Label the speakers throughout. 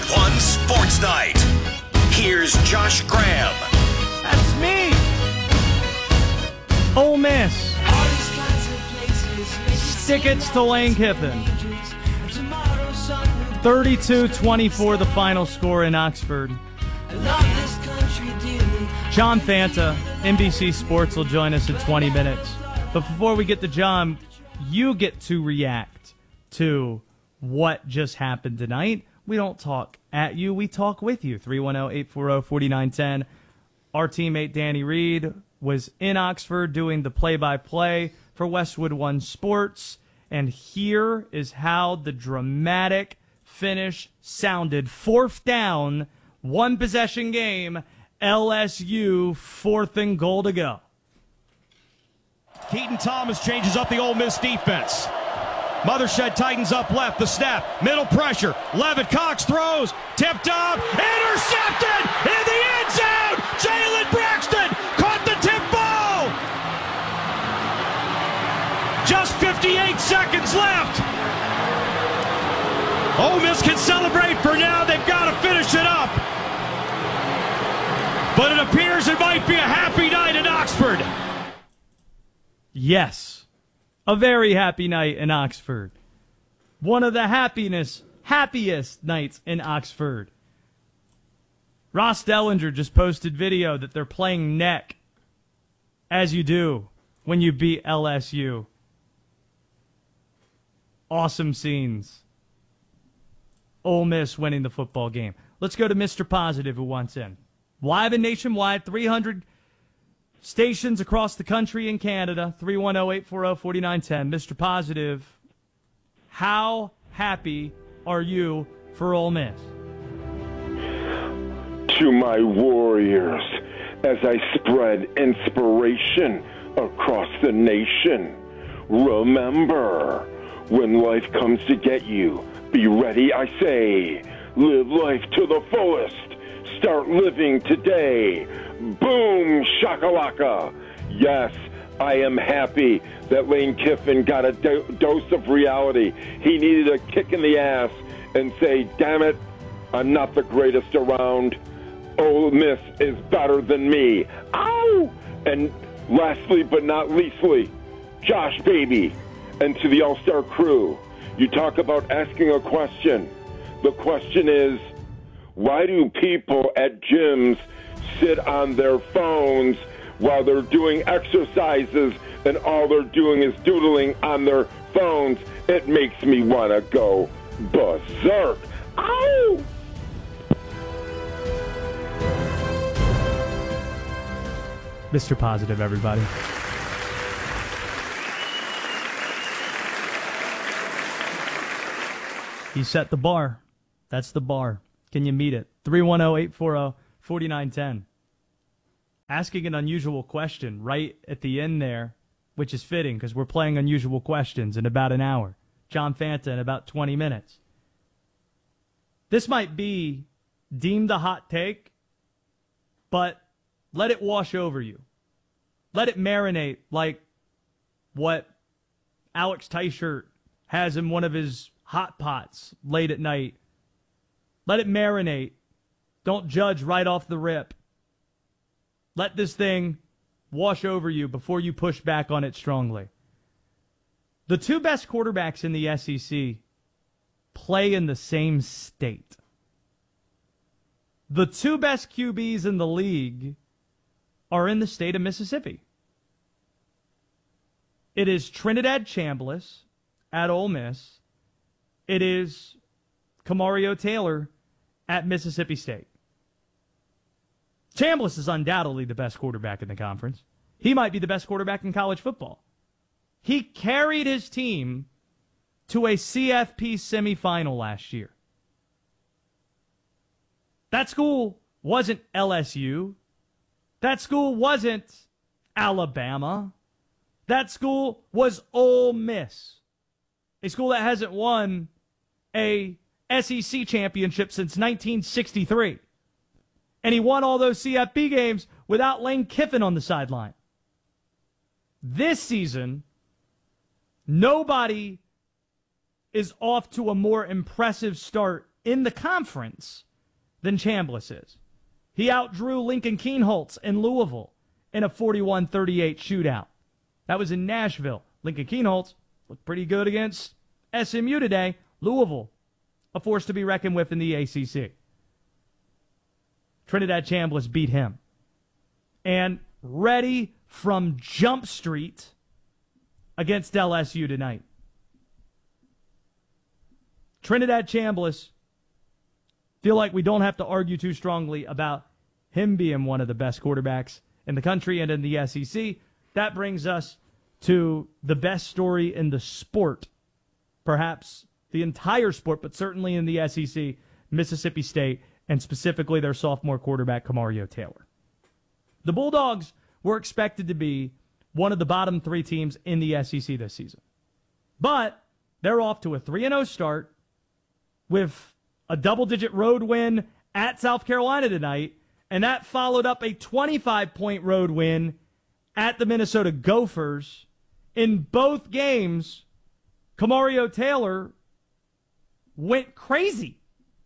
Speaker 1: One Sports Night. Here's Josh Graham.
Speaker 2: That's me. Ole Miss. Tickets to Lane Kiffin. 32-24 the final score in Oxford. John Fanta, NBC Sports, will join us in 20 minutes. But before we get to John, you get to react to what just happened tonight. We don't talk at you, we talk with you. 310-840-4910. Our teammate Danny Reed was in Oxford doing the play-by-play for Westwood One Sports. And here is how the dramatic finish sounded. Fourth down, one possession game, LSU, 4th and goal to go.
Speaker 3: Keaton Thomas changes up the Ole Miss defense. Mothershed tightens up left, the snap, middle pressure. Levitt Cox throws, tipped up, intercepted in the end zone. Jalen Braxton caught the tip ball. Just 58 seconds left. Ole Miss can celebrate for now. They've got to finish it up. But it appears it might be a happy night in Oxford.
Speaker 2: Yes, a very happy night in Oxford. One of the happiest nights in Oxford. Ross Dellinger just posted video that they're playing neck, as you do when you beat LSU. Awesome scenes. Ole Miss winning the football game. Let's go to Mr. Positive, who wants in. Live and nationwide, 300 stations across the country and Canada, 310-840-4910. Mr. Positive, how happy are you for Ole Miss?
Speaker 4: To my warriors, as I spread inspiration across the nation, remember, when life comes to get you, be ready, I say. Live life to the fullest. Start living today. Boom, shakalaka. Yes, I am happy that Lane Kiffin got a dose of reality. He needed a kick in the ass and say, damn it, I'm not the greatest around. Ole Miss is better than me. Ow! And lastly but not leastly, Josh Baby, and to the All-Star crew, you talk about asking a question. The question is, why do people at gyms sit on their phones while they're doing exercises and all they're doing is doodling on their phones? It makes me want to go berserk. Ow!
Speaker 2: Mr. Positive, everybody. He set the bar. That's the bar. Can you meet it? 310-840-4910. Asking an unusual question right at the end there, which is fitting because we're playing unusual questions in about an hour. John Fanta in about 20 minutes. This might be deemed a hot take, but let it wash over you. Let it marinate like what Alex Teichert has in one of his hot pots late at night. Let it marinate. Don't judge right off the rip. Let this thing wash over you before you push back on it strongly. The two best quarterbacks in the SEC play in the same state. The two best QBs in the league are in the state of Mississippi. It is Trinidad Chambliss at Ole Miss. It is Camario Taylor at Mississippi State. Chambliss is undoubtedly the best quarterback in the conference. He might be the best quarterback in college football. He carried his team to a CFP semifinal last year. That school wasn't LSU. That school wasn't Alabama. That school was Ole Miss, a school that hasn't won a SEC championship since 1963. And he won all those CFP games without Lane Kiffin on the sideline. This season, nobody is off to a more impressive start in the conference than Chambliss is. He outdrew Lincoln Kienholz in Louisville in a 41-38 shootout. That was in Nashville. Lincoln Kienholz looked pretty good against SMU today. Louisville, a force to be reckoned with in the ACC. Trinidad Chambliss beat him. And ready from Jump Street against LSU tonight. Trinidad Chambliss, feel like we don't have to argue too strongly about him being one of the best quarterbacks in the country and in the SEC. That brings us to the best story in the sport, perhaps the entire sport, but certainly in the SEC, Mississippi State, and specifically their sophomore quarterback, Kamario Taylor. The Bulldogs were expected to be one of the bottom three teams in the SEC this season. But they're off to a 3-0 start with a double-digit road win at South Carolina tonight, and that followed up a 25-point road win at the Minnesota Gophers. In both games, Kamario Taylor went crazy.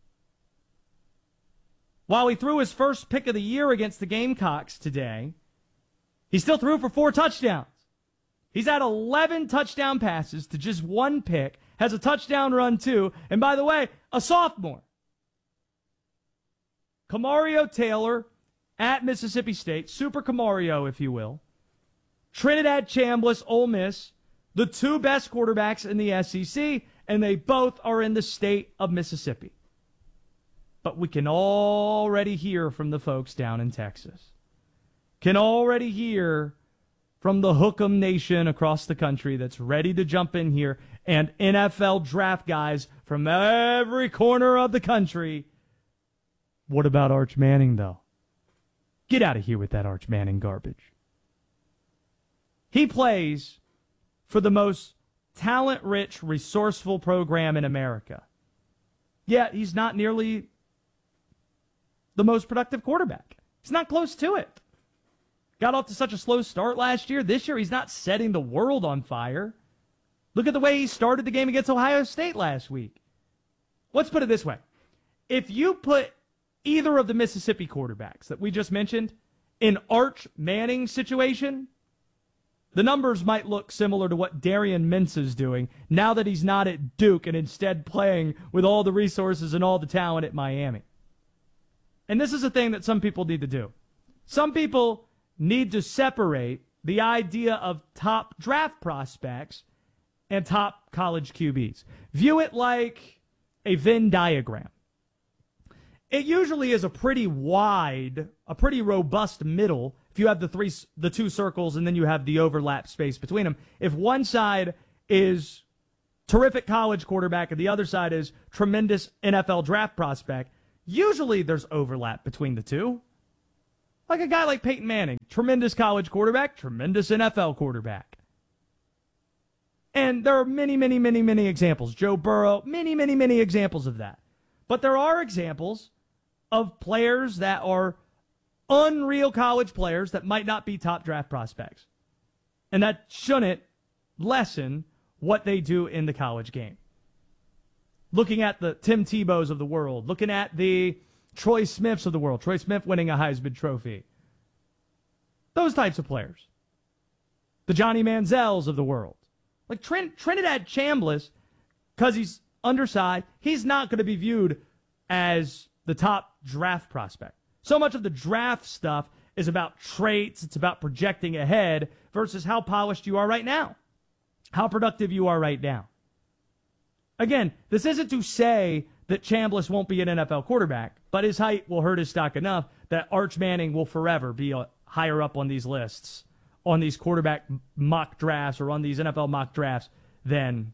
Speaker 2: While he threw his first pick of the year against the Gamecocks today, he still threw for 4 touchdowns. He's had 11 touchdown passes to just 1 pick, has a touchdown run too, and by the way, a sophomore. Kamario Taylor at Mississippi State, Super Kamario, if you will. Trinidad Chambliss, Ole Miss, the 2 best quarterbacks in the SEC, and they both are in the state of Mississippi. But we can already hear from the folks down in Texas. Can already hear from the Hook'em Nation across the country that's ready to jump in here, and NFL draft guys from every corner of the country. What about Arch Manning, though? Get out of here with that Arch Manning garbage. He plays for the most talent-rich, resourceful program in America. Yet he's not nearly the most productive quarterback. He's not close to it. Got off to such a slow start last year. This year, he's not setting the world on fire. Look at the way he started the game against Ohio State last week. Let's put it this way. If you put either of the Mississippi quarterbacks that we just mentioned in Arch Manning's situation, the numbers might look similar to what Darian Mintz is doing now that he's not at Duke and instead playing with all the resources and all the talent at Miami. And this is a thing that some people need to do. Some people need to separate the idea of top draft prospects and top college QBs. View it like a Venn diagram. It usually is a pretty wide, a pretty robust middle if you have the 2 circles and then you have the overlap space between them. If one side is terrific college quarterback and the other side is tremendous NFL draft prospect, usually there's overlap between the two. Like a guy like Peyton Manning, tremendous college quarterback, tremendous NFL quarterback. And there are many, many, many, many examples. Joe Burrow, many, many, many examples of that. But there are examples of players that are unreal college players that might not be top draft prospects. And that shouldn't lessen what they do in the college game. Looking at the Tim Tebows of the world, looking at the Troy Smiths of the world, Troy Smith winning a Heisman Trophy. Those types of players. The Johnny Manziels of the world. Like Trinidad Chambliss, because he's undersized, he's not going to be viewed as the top draft prospect. So much of the draft stuff is about traits, it's about projecting ahead versus how polished you are right now, how productive you are right now. Again, this isn't to say that Chambliss won't be an NFL quarterback, but his height will hurt his stock enough that Arch Manning will forever be higher up on these lists, on these quarterback mock drafts or on these NFL mock drafts than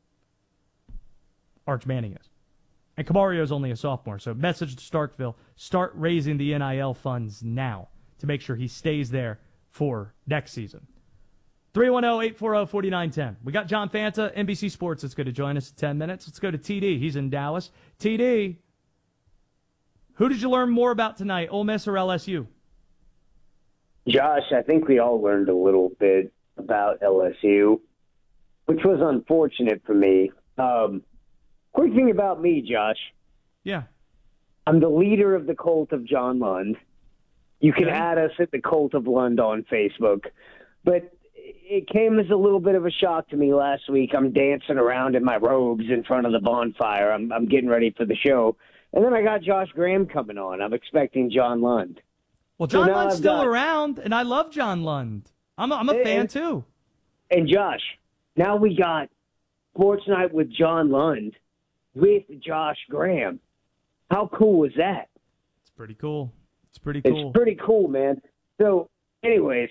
Speaker 2: Arch Manning is. And Kamario is only a sophomore, so message to Starkville, start raising the NIL funds now to make sure he stays there for next season. 310-840-4910. We got John Fanta, NBC Sports, that's going to join us in 10 minutes. Let's go to TD. He's in Dallas. TD, who did you learn more about tonight, Ole Miss or LSU?
Speaker 5: Josh, I think we all learned a little bit about LSU, which was unfortunate for me. Quick thing about me, Josh.
Speaker 2: Yeah.
Speaker 5: I'm the leader of the cult of John Lund. You can add us at the Cult of Lund on Facebook. But it came as a little bit of a shock to me last week. I'm dancing around in my robes in front of the bonfire. I'm getting ready for the show. And then I got Josh Graham coming on. I'm expecting John Lund.
Speaker 2: Well, John Lund's still around, and I love John Lund. I'm a fan, too.
Speaker 5: And Josh, now we got Sports Night with John Lund with Josh Graham. How cool is that?
Speaker 2: It's pretty cool. It's pretty
Speaker 5: cool, man. So, anyways,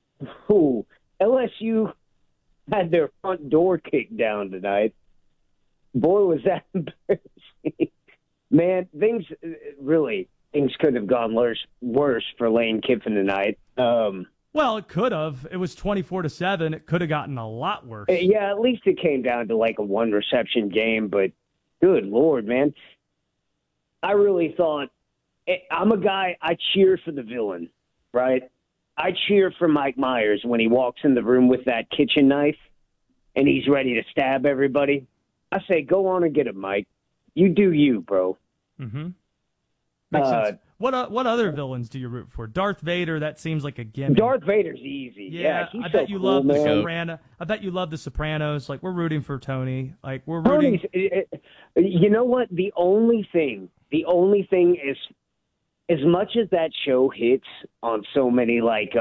Speaker 5: LSU had their front door kicked down tonight. Boy, was that embarrassing. Man, things could have gone worse for Lane Kiffin tonight.
Speaker 2: Well, it could have. It was 24-7. It could have gotten a lot worse.
Speaker 5: Yeah, at least it came down to like a one-reception game, but good Lord, man. I really thought, I'm a guy, I cheer for the villain, right? I cheer for Mike Myers when he walks in the room with that kitchen knife and he's ready to stab everybody. I say, go on and get him, Mike. You do you, bro.
Speaker 2: Mm-hmm. Makes sense. What other villains do you root for? Darth Vader, that seems like a gimmick.
Speaker 5: Darth Vader's easy. Yeah,
Speaker 2: I bet you love the Sopranos. I bet you love the Sopranos. Like, we're rooting for Tony. Like, we're rooting.
Speaker 5: You know what? The only thing is, as much as that show hits on so many like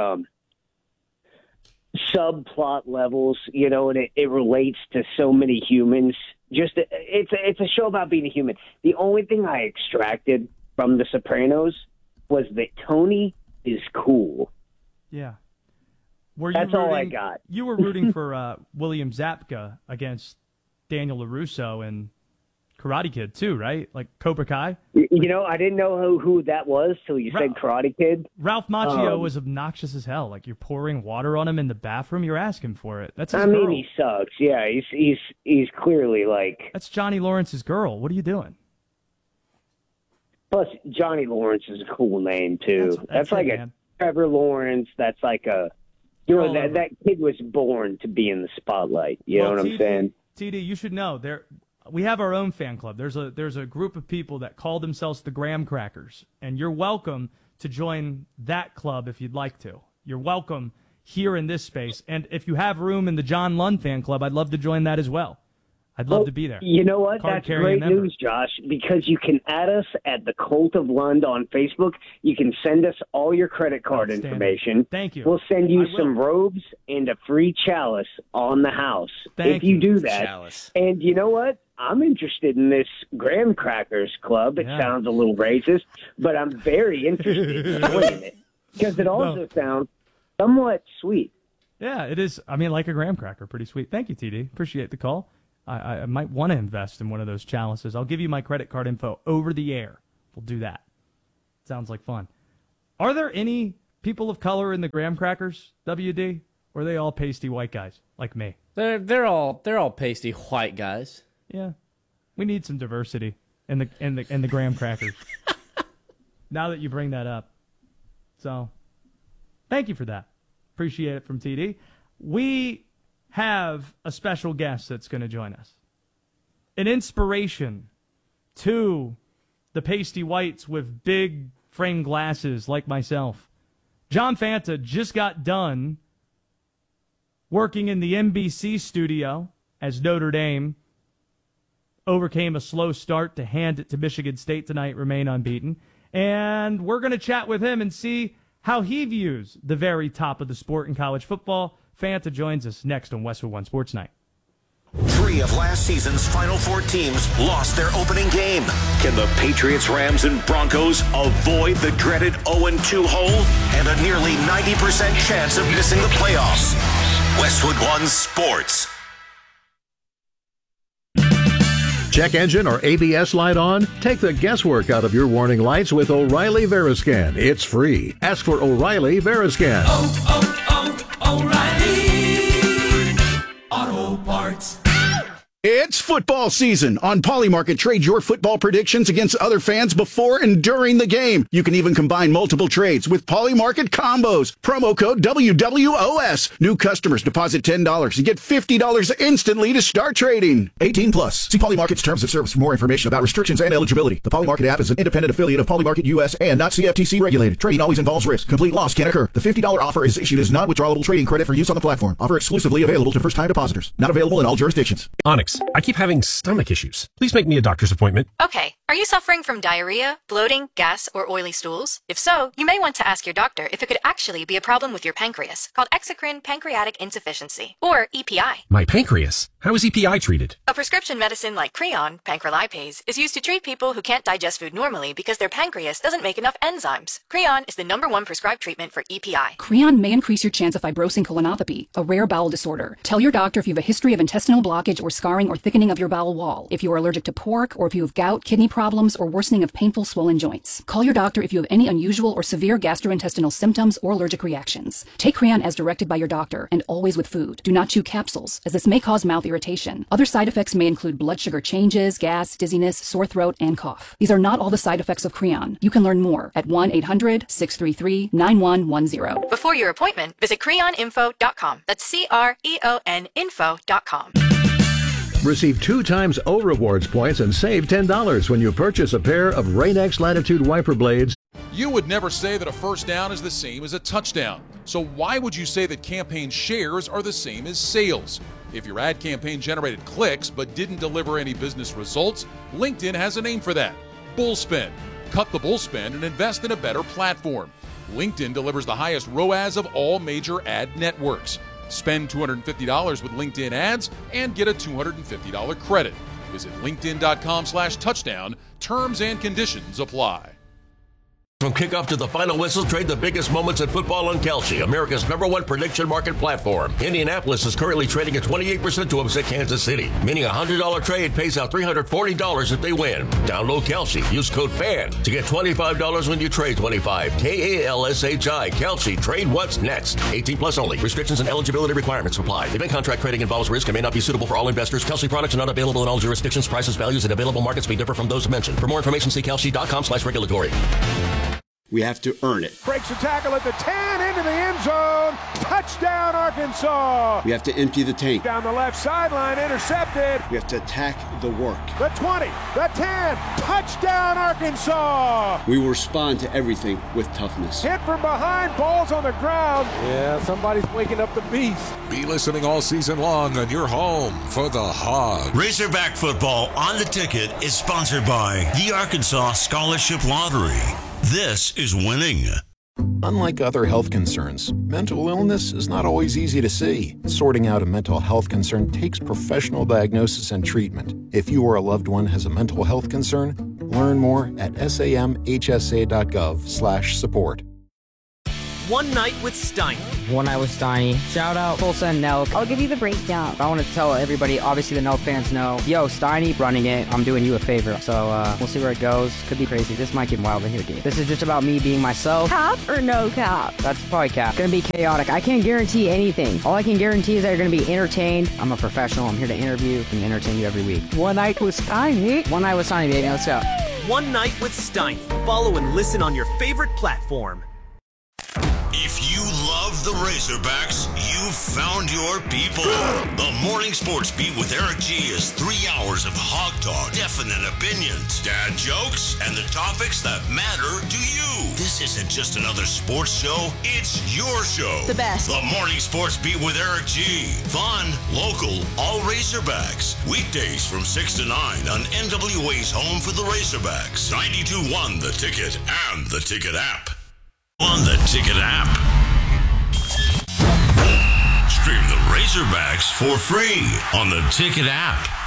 Speaker 5: subplot levels, you know, and it relates to so many humans. It's a show about being a human. The only thing I extracted from The Sopranos was that Tony is cool.
Speaker 2: Yeah.
Speaker 5: That's all I got.
Speaker 2: You were rooting for William Zabka against Daniel LaRusso and Karate Kid too, right? Like Cobra Kai?
Speaker 5: You know, I didn't know who that was till you said Karate Kid.
Speaker 2: Ralph Macchio was obnoxious as hell. Like, you're pouring water on him in the bathroom, you're asking for it. That's his girl.
Speaker 5: He sucks. Yeah, he's clearly like...
Speaker 2: That's Johnny Lawrence's girl. What are you doing?
Speaker 5: Plus, Johnny Lawrence is a cool name, too. That's like a Trevor Lawrence. That's like a... You know, that kid was born to be in the spotlight. You know what I'm saying?
Speaker 2: TD, you should know. We have our own fan club. There's a group of people that call themselves the Graham Crackers, and you're welcome to join that club if you'd like to. You're welcome here in this space. And if you have room in the John Lund fan club, I'd love to join that as well. I'd love to be there.
Speaker 5: You know what? That's great news, Josh, because you can add us at the Cult of Lund on Facebook. You can send us all your credit card information.
Speaker 2: Thank you.
Speaker 5: We'll send you some robes and a free chalice on the house if you do that.
Speaker 1: Chalice.
Speaker 5: And you know what? I'm interested in this Graham Crackers Club. It sounds a little racist, but I'm very interested in joining it because it also sounds somewhat sweet.
Speaker 2: Yeah, it is. I mean, like a graham cracker. Pretty sweet. Thank you, TD. Appreciate the call. I might want to invest in one of those chalices. I'll give you my credit card info over the air. We'll do that. Sounds like fun. Are there any people of color in the graham crackers, WD? Or are they all pasty white guys like me?
Speaker 6: They're all pasty white guys.
Speaker 2: Yeah. We need some diversity in the graham crackers. Now that you bring that up. So, thank you for that. Appreciate it from TD. We have a special guest that's going to join us. An inspiration to the pasty whites with big frame glasses like myself. John Fanta just got done working in the NBC studio as Notre Dame overcame a slow start to hand it to Michigan State tonight, remain unbeaten. And we're going to chat with him and see how he views the very top of the sport in college football. Fanta joins us next on Westwood One Sports Night.
Speaker 1: 3 of last season's Final Four teams lost their opening game. Can the Patriots, Rams, and Broncos avoid the dreaded 0-2 hole and a nearly 90% chance of missing the playoffs? Westwood One Sports.
Speaker 7: Check engine or ABS light on? Take the guesswork out of your warning lights with O'Reilly Veriscan. It's free. Ask for O'Reilly Veriscan.
Speaker 8: O'Reilly Auto Parts. It's football season. On Polymarket, trade your football predictions against other fans before and during the game. You can even combine multiple trades with Polymarket combos. Promo code WWOS. New customers deposit $10 and get $50 instantly to start trading. 18 plus. See Polymarket's terms of service for more information about restrictions and eligibility. The Polymarket app is an independent affiliate of Polymarket US and not CFTC regulated. Trading always involves risk. Complete loss can occur. The $50 offer is issued as non-withdrawable trading credit for use on the platform. Offer exclusively available to first-time depositors. Not available in all jurisdictions.
Speaker 9: Onyx, I keep having stomach issues. Please make me a doctor's appointment.
Speaker 10: Okay. Are you suffering from diarrhea, bloating, gas, or oily stools? If so, you may want to ask your doctor if it could actually be a problem with your pancreas, called exocrine pancreatic insufficiency, or EPI.
Speaker 9: My pancreas? How is EPI treated?
Speaker 10: A prescription medicine like Creon, pancrelipase, is used to treat people who can't digest food normally because their pancreas doesn't make enough enzymes. Creon is the #1 prescribed treatment for EPI.
Speaker 11: Creon may increase your chance of fibrosing colonopathy, a rare bowel disorder. Tell your doctor if you have a history of intestinal blockage or scarring or thickening of your bowel wall, if you are allergic to pork, or if you have gout, kidney problems, or worsening of painful swollen joints. Call your doctor if you have any unusual or severe gastrointestinal symptoms or allergic reactions. Take Creon as directed by your doctor, and always with food. Do not chew capsules, as this may cause mouth irritation. Other side effects may include blood sugar changes, gas, dizziness, sore throat, and cough. These are not all the side effects of Creon. You can learn more at 1-800-633-9110.
Speaker 10: Before your appointment, visit creoninfo.com. That's CREON info.com.
Speaker 7: Receive 2 times O Rewards points and save $10 when you purchase a pair of Rain-X Latitude wiper blades.
Speaker 12: You would never say that a first down is the same as a touchdown. So why would you say that campaign shares are the same as sales? If your ad campaign generated clicks but didn't deliver any business results, LinkedIn has a name for that: Bullspend. Cut the bullspend and invest in a better platform. LinkedIn delivers the highest ROAS of all major ad networks. Spend $250 with LinkedIn ads and get a $250 credit. Visit linkedin.com/touchdown. Terms and conditions apply.
Speaker 13: From kickoff to the final whistle, trade the biggest moments in football on Kalshi, America's #1 prediction market platform. Indianapolis is currently trading at 28% to upset Kansas City, meaning a $100 trade pays out $340 if they win. Download Kalshi. Use code FAN to get $25 when you trade 25. KALSHI. Kalshi. Trade what's next. 18 plus only. Restrictions and eligibility requirements apply. Event contract trading involves risk and may not be suitable for all investors. Kalshi products are not available in all jurisdictions. Prices, values, and available markets may differ from those mentioned. For more information, see kalshi.com/regulatory.
Speaker 14: We have to earn it.
Speaker 15: Breaks a tackle at the 10, into the end zone. Touchdown, Arkansas.
Speaker 14: We have to empty the tank.
Speaker 15: Down the left sideline, intercepted.
Speaker 14: We have to attack the work.
Speaker 15: The 20, the 10, touchdown, Arkansas.
Speaker 14: We will respond to everything with toughness.
Speaker 15: Hit from behind, balls on the ground. Yeah, somebody's waking up the beast.
Speaker 16: Be listening all season long on your home for the Hog.
Speaker 17: Razorback football on the ticket is sponsored by the Arkansas Scholarship Lottery. This is winning.
Speaker 18: Unlike other health concerns, mental illness is not always easy to see. Sorting out a mental health concern takes professional diagnosis and treatment. If you or a loved one has a mental health concern, learn more at samhsa.gov/support.
Speaker 19: One Night with Steiny.
Speaker 20: One Night with Steiny. Shout out Tulsa and Nelk.
Speaker 21: I'll give you the breakdown.
Speaker 20: I want to tell everybody, obviously the Nelk fans know, yo, Steiny running it. I'm doing you a favor. So we'll see where it goes. Could be crazy. This might get wild in here, dude. This is just about me being myself.
Speaker 21: Cap or no cap?
Speaker 20: That's probably cap. Gonna be chaotic. I can't guarantee anything. All I can guarantee is that you're gonna be entertained. I'm a professional. I'm here to interview and entertain you every week.
Speaker 21: One Night with Steiny.
Speaker 20: One Night with Steiny, baby. Let's go.
Speaker 19: One Night with Steiny. Follow and listen on your favorite platform.
Speaker 17: If you love the Razorbacks, you've found your people. The Morning Sports Beat with Eric G is 3 hours of hog talk, definite opinions, dad jokes, and the topics that matter to you. This isn't just another sports show, it's your show.
Speaker 21: The best.
Speaker 17: The Morning Sports Beat with Eric G. Fun, local, all Razorbacks. Weekdays from 6 to 9 on NWA's home for the Razorbacks. 92.1 The Ticket and the Ticket app. On the Ticket app. Stream the Razorbacks for free on the Ticket app.